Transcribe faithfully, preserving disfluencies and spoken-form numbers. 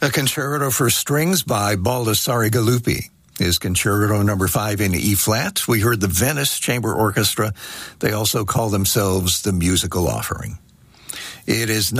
A concerto for strings by Baldassare Galuppi is Concerto number five in E-flat. We heard the Venice Chamber Orchestra. They also call themselves the Musical Offering. It is